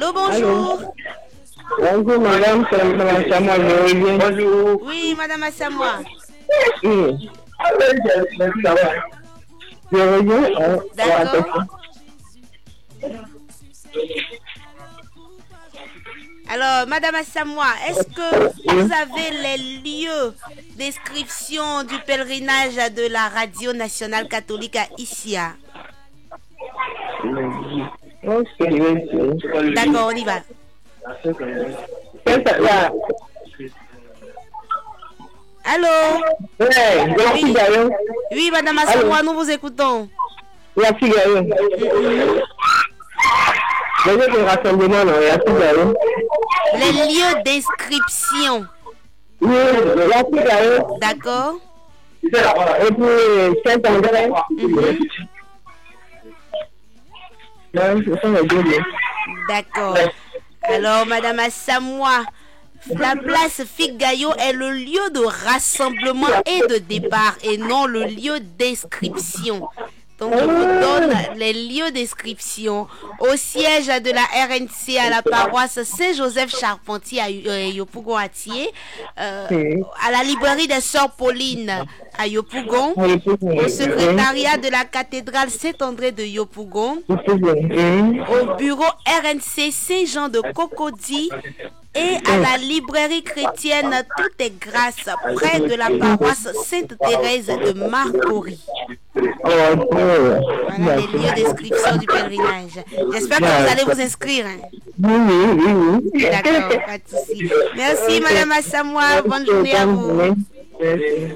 Allô, bonjour. Bonjour madame, c'est madame Assamoah, je reviens. Bonjour. Oui, madame Assamoah. Oui. Je reviens. D'accord. Alors, madame Assamoah, est-ce que vous avez les lieux d'inscription du pèlerinage de la Radio Nationale Catholique à Issia? D'accord, on y va. Allô? Oui, oui, madame Assamoah, nous vous écoutons. La Figaro. Les lieux d'inscription. Oui, la Figaro. D'accord. Et puis, Saint-André. D'accord. Alors, madame Assamoah, la place Figayo est le lieu de rassemblement et de départ et non le lieu d'inscription. Donc, je vous donne les lieux d'inscription au siège de la RNC à la paroisse Saint-Joseph Charpentier à Yopougon-Atié, à la librairie des Sœurs Pauline à Yopougon, au secrétariat de la cathédrale Saint-André de Yopougon, au bureau RNC Saint-Jean de Cocody et à la librairie chrétienne Tout est grâce près de la paroisse Sainte-Thérèse de Marcory. Voilà les lieux d'inscription du pèlerinage. J'espère que vous allez vous inscrire. Oui. D'accord, pas de souci. Merci madame Assamoah, bonne journée à vous.